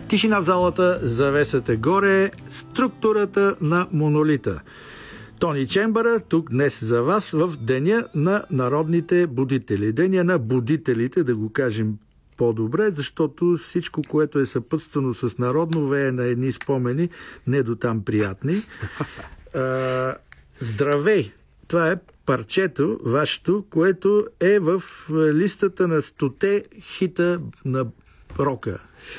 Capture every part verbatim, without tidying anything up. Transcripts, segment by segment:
Тишина в залата, завесата горе, структурата на монолита. Тони Чембъра тук днес за вас в Деня на народните будители. Деня на будителите, да го кажем по-добре, защото всичко, което е съпътствано с народно, вее на едни спомени, не до там приятни. А, здравей! Това е парчето, вашето, което е в листата на стоте хита на рока.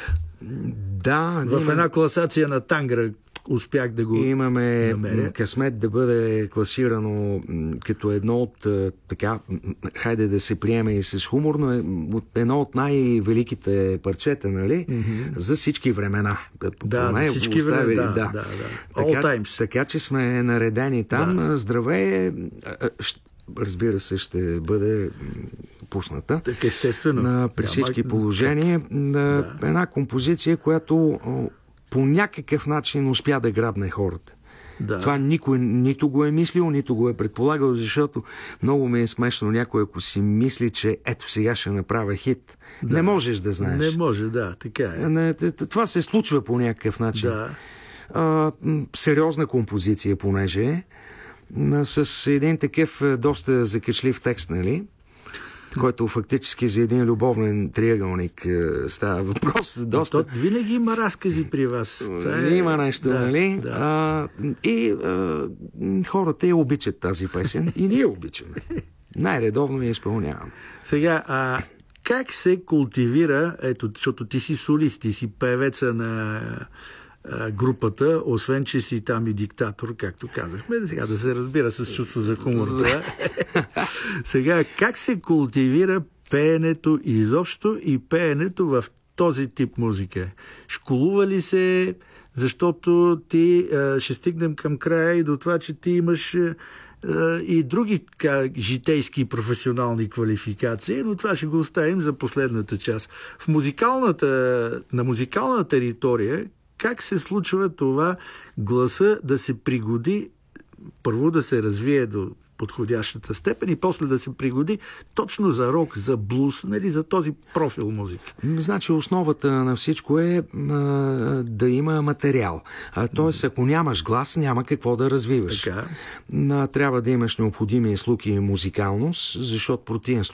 Да, в има... една класация на Тангра успях да го имаме намеря. късмет да бъде класирано като едно от, така, хайде да се приеме и с хумор, но е едно от най-великите парчета, нали? Mm-hmm. За всички времена. Да, за всички времена, да, да, да. All така, times. Така, че сме наредени там. Да. Здравей! Разбира се, ще бъде пусната. Так, естествено. На, при всички положения. На да. Една композиция, която по някакъв начин успя да грабне хората. Да. Това никой нито го е мислил, нито го е предполагал, защото много ми е смешно някой, ако си мисли, че ето сега ще направя хит. Да. Не можеш да знаеш. Не може, да, така е. Не, това се случва по някакъв начин. Да. А, сериозна композиция, понеже е, с един такъв доста закачлив текст, нали? Който фактически за един любовен триъгълник става въпрос. Доста... То, винаги има разкази при вас. Е... Има нещо, да, нали? Да. А, и а, хората я обичат тази песен и ние обичаме. Най-редовно я изпълнявам. Сега, а как се култивира, ето, защото ти си солист, ти си певеца на групата, освен че си там и диктатор, както казахме, сега да се разбира с чувство за хумор. Сега, как се култивира пеенето изобщо и пеенето в този тип музика? Школува ли се, защото ти ще стигнем към края и до това, че ти имаш и други житейски и професионални квалификации, но това ще го оставим за последната част. В музикалната, на музикална територия как се случва това гласа да се пригоди, първо да се развие до подходящата степен и после да се пригоди точно за рок, за блуз, нали, за този профил музика? Значи основата на всичко е а, да има материал. А, тоест, ако нямаш глас, няма какво да развиваш. Така. А, трябва да имаш необходимия слух и музикалност, защото противен